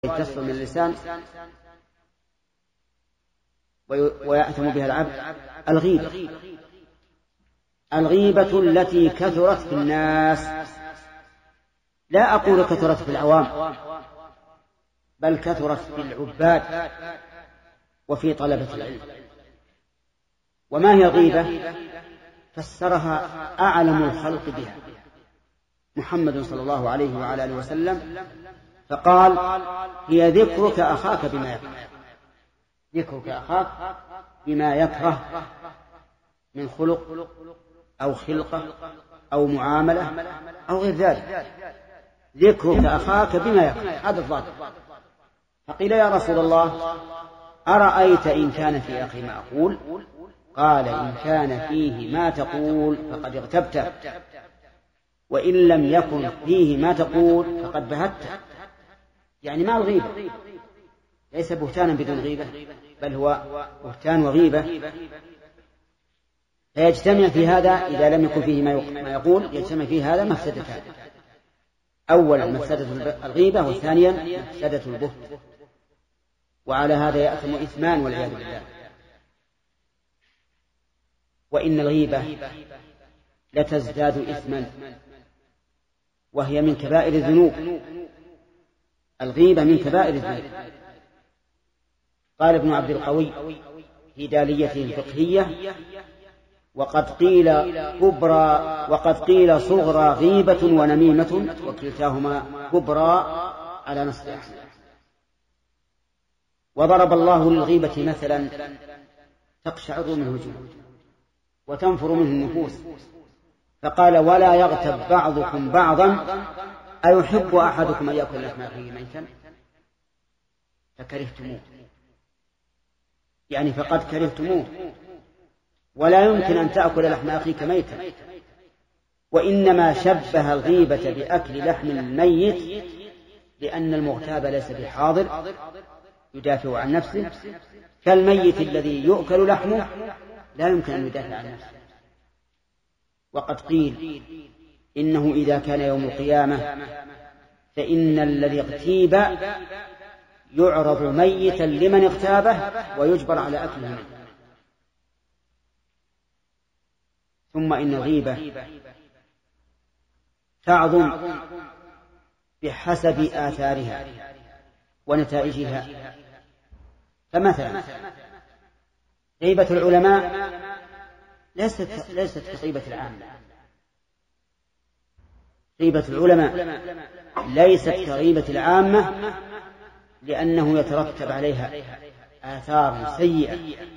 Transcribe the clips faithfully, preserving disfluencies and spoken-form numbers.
تصل من اللسان ويأثم بها العبد الغيبة الغيبة التي كثرت في الناس، لا أقول كثرت في العوام، بل كثرت في العباد وفي طلبة العلم. وما هي الغيبة؟ فسرها أعلم الخلق بها محمد صلى الله عليه وعلى آله وسلم، فقال: هي ذكرك أخاك بما يكره، ذكرك أخاك بما يكره من خلق أو خلقة أو معاملة أو غير ذلك. ذكرك أخاك بما يكره، هذا الظاهر. فقيل: يا رسول الله، أرأيت إن كان في أخي ما أقول؟ قال: إن كان فيه ما تقول فقد اغتبته، وإن لم يكن فيه ما تقول فقد بهته. يعني ما الغيبة ليس بهتانا بدون غيبة، بل هو بهتان وغيبة. فيجتمع في هذا إذا لم يكن فيه ما يقول، يجتمع فيه هذا مفسدتان: أولا مفسدة الغيبة، والثانيا مفسدة البهت. وعلى هذا يأثم إثمان والعياذ بالله. وإن الغيبة لتزداد إثما، وهي من كبائر الذنوب. الغيبة من كبائر الذنوب. قال ابن عبد القوي في داليته الفقهية: وقد قيل كبرى وقد قيل صغرى غيبة ونميمة، وكلتاهما كبرى على نص أحسن. وضرب الله للغيبة مثلا: تقشعر منه الجلود وتنفر منه النفوس، فقال: ولا يغتب بعضكم بعضا أيحب أحدكم أن يأكل لحم أخيه ميتا فكرهتموه، يعني فقد كرهتموه، ولا يمكن أن تأكل لحم أخيك ميتا. وإنما شبه الغيبة بأكل لحم الميت لأن المغتاب ليس بحاضر يدافع عن نفسه، كالميت الذي يؤكل لحمه لا يمكن أن يدافع عن نفسه. وقد قيل إنه إذا كان يوم القيامة فإن الذي اغتيب يعرض ميتا لمن اغتابه ويجبر على أكله منه. ثم إن الغيبة تعظم بحسب آثارها ونتائجها. فمثلا غيبة العلماء ليست ليست كغيبة العامة. غيبة العلماء ليست كغيبة العامة، لأنه يترتب عليها آثار سيئة.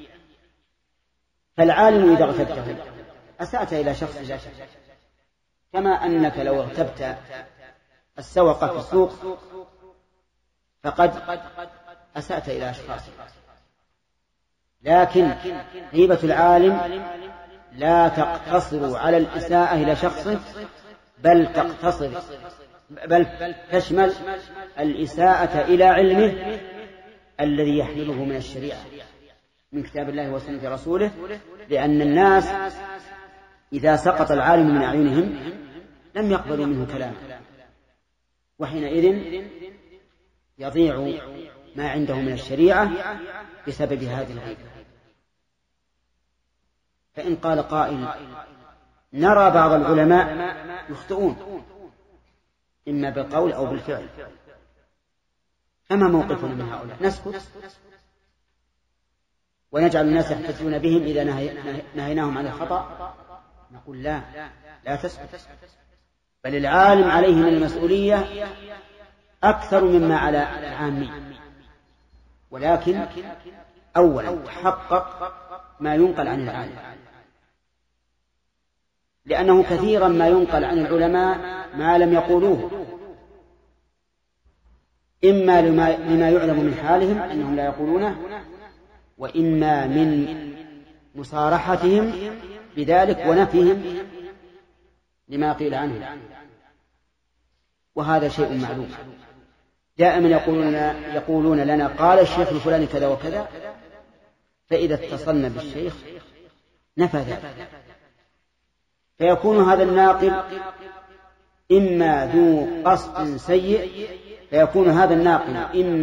فالعالم إذا اغتبته أسأت إلى شخص لا شك، كما أنك لو اغتبت السوق في السوق فقد أسأت إلى أشخاص. لكن غيبة العالم لا تقتصر على الإساءة إلى شخصه، بل تقتصر بل تشمل الإساءة إلى علمه الذي يحمله من الشريعة من كتاب الله وسنة رسوله. لأن الناس إذا سقط العالم من أعينهم لم يقبلوا منه كلاما، وحينئذ يضيع ما عنده من الشريعة بسبب هذه الغيبة. فإن قال قائل: نرى بعض العلماء يخطئون إما بالقول أو بالفعل، فما موقفنا من هؤلاء؟ نسكت ونجعل الناس يحتجون بهم إذا نهيناهم عن الخطأ؟ نقول: لا لا تسكت، بل العالم عليه من المسؤولية أكثر مما على العامي. ولكن أولا تحقق ما ينقل عن العالم، لأنه كثيرا ما ينقل عن العلماء ما لم يقولوه، إما لما يعلم من حالهم أنهم لا يقولونه، وإما من مصارحتهم بذلك ونفيهم لما قيل عنه. وهذا شيء معلوم. دائما يقولون, يقولون لنا: قال الشيخ الفلاني كذا وكذا، فإذا اتصلنا بالشيخ نفى ذلك. فيكون هذا الناقل إما ذو قصد سيء فيكون هذا الناقل إما